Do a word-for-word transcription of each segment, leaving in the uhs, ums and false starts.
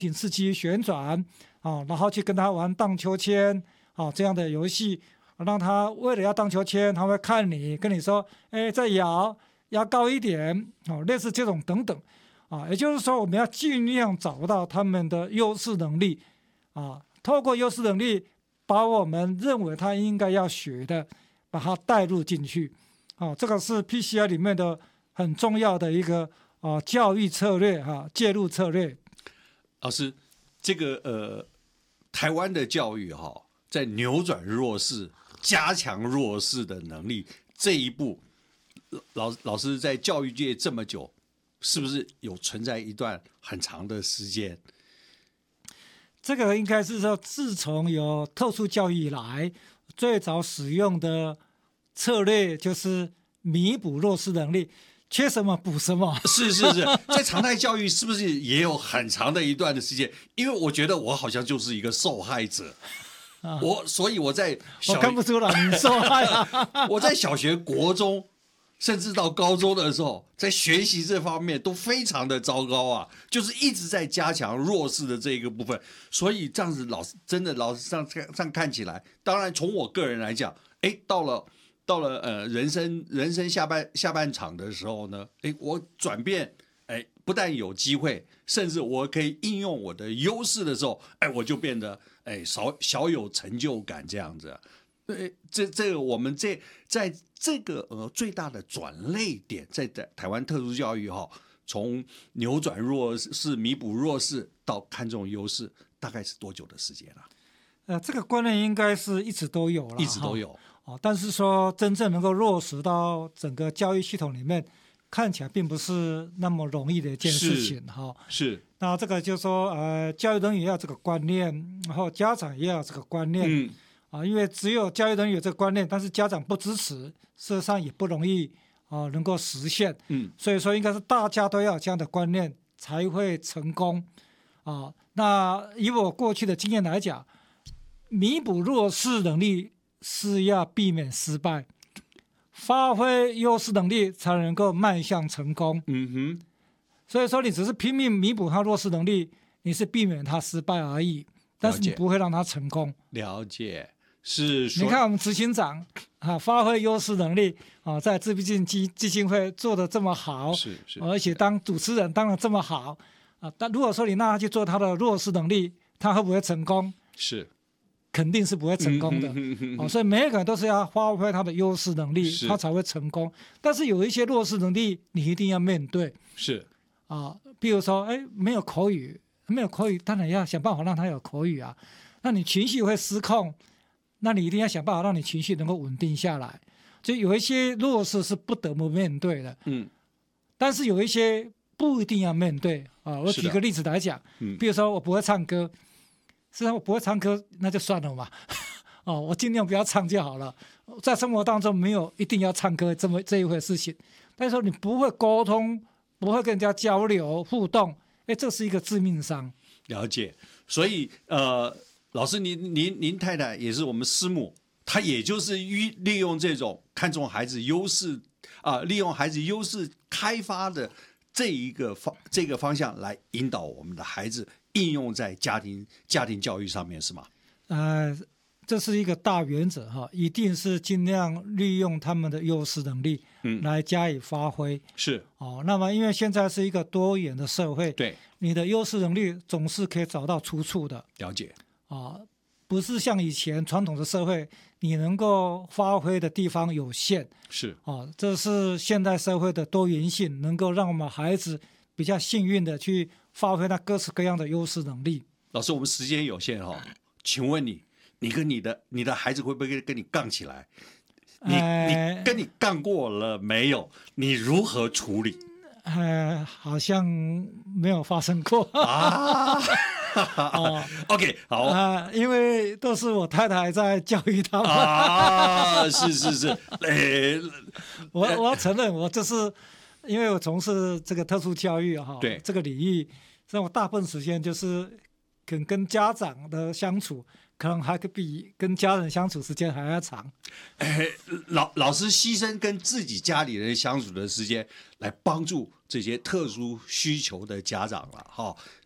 顶式机旋转啊，然后去跟他玩荡秋千啊这样的游戏，让他为了要荡秋千，他会看你，跟你说，哎，再摇摇高一点，哦，类似这种等等啊，也就是说，我们要尽量找到他们的优势能力啊，透过优势能力，把我们认为他应该要学的，把它带入进去，啊，这个是 P C I 里面的很重要的一个啊教育策略哈、啊，介入策略。 老师，这个呃，台湾的教育哈、哦，在扭转弱势、加强弱势的能力这一步，老老师在教育界这么久，是不是有存在一段很长的时间？ 这个应该是说，自从有特殊教育以来，最早使用的策略就是弥补弱势能力。缺什么补什么， 是是是，在常态教育是不是也有很长的一段的时间？因为我觉得我好像就是一个受害者，啊、我所以我在小我看不出来你受害、啊、 我在小学、国中，甚至到高中的时候，在学习这方面都非常的糟糕啊，就是一直在加强弱势的这一个部分。所以这样子，老师真的老师上上看起来，当然从我个人来讲，哎，到了。到了呃人生人生下半下半场的时候呢，哎，我转变，哎，不但有机会，甚至我可以应用我的优势的时候，哎，我就变得哎少小有成就感这样子。对，这这个我们这在这个呃最大的转捩点，在台湾特殊教育哈、哦，从扭转弱势、弥补弱势到看重优势，大概是多久的时间啊？ 呃，这个观念应该是一直都有了， 一直都有。 哦，但是说真正能够落实到整个教育系统里面，看起来并不是那么容易的一件事情哈。 是，是那这个就是说，呃，教育人员要这个观念，然后家长也要这个观念，嗯，啊，因为只有教育人员有这个观念，但是家长不支持，事实上也不容易啊、呃、能够实现，嗯，所以说应该是大家都要有这样的观念才会成功啊。那以我过去的经验来讲，弥补弱势能力是要避免失败，发挥优势能力才能够迈向成功。嗯哼，所以说你只是拼命弥补他弱势能力，你是避免他失败而已，但是你不会让他成功。 了解，是说。 你看我们执行长啊，发挥优势能力啊，在自闭症基基金会做得这么好， 是是， 而且当主持人当得这么好啊，但如果说你让他去做他的弱势能力，他会不会成功？ 是。 肯定是不会成功的、嗯哼哼哼哦、所以每一个人都是要发挥他的优势能力，他才会成功。但是有一些弱势能力，你一定要面对。 是啊，比如说，哎，没有口语，没有口语，当然要想办法让他有口语啊。那你情绪会失控，那你一定要想办法让你情绪能够稳定下来。就有一些弱势是不得不面对的，嗯，但是有一些不一定要面对啊。我举个例子来讲，嗯，比如说我不会唱歌。实际上我不会唱歌，那就算了嘛。哦，我尽量不要唱就好了。在生活当中没有一定要唱歌这么这一回事情。但是说你不会沟通，不会跟人家交流互动，哎，这是一个致命伤。 了解。所以呃，老师您您您太太也是我们师母，她也就是利用这种看重孩子优势啊、呃，利用孩子优势开发的这一个方这个方向来引导我们的孩子。应用在家庭家庭教育上面是吗？ 呃，这是一个大原则哈，一定是尽量利用他们的优势能力，嗯，来加以发挥。 是哦，那么因为现在是一个多元的社会， 对， 你的优势能力总是可以找到出处的。 了解啊，不是像以前传统的社会，你能够发挥的地方有限。 是啊，这是现代社会的多元性，能够让我们孩子比较幸运的去发挥他各式各样的优势能力。 老师，我们时间有限哈、哦，请问你，你跟你的你的孩子会不会跟你杠起来？你、呃、你跟你杠过了没有？你如何处理？ 呃，好像没有发生过啊。哦 ，OK， 好啊、呃，因为都是我太太在教育他们啊，是是是，哎， 我我要承认，我这是。因为我从事这个特殊教育哈， 对这个领域，所以我大部分时间就是跟跟家长的相处，可能还比跟家人相处时间还要长。 哎，老老师牺牲跟自己家里人相处的时间，来帮助这些特殊需求的家长了哈。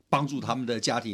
帮助他们的家庭。